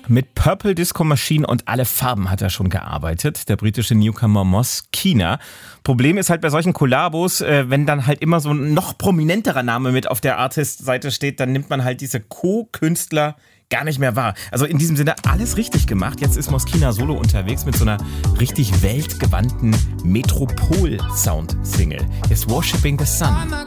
Mit Purple Disco Machine und alle Farben hat er schon gearbeitet, der britische Newcomer Moschino. Problem ist halt bei solchen Kollabos, wenn dann halt immer so ein noch prominenterer Name mit auf der Artist-Seite steht, dann nimmt man halt diese Co-Künstler gar nicht mehr wahr. Also in diesem Sinne alles richtig gemacht. Jetzt ist Moschino solo unterwegs mit so einer richtig weltgewandten Metropol-Sound-Single. Ist Worshipping the Sun.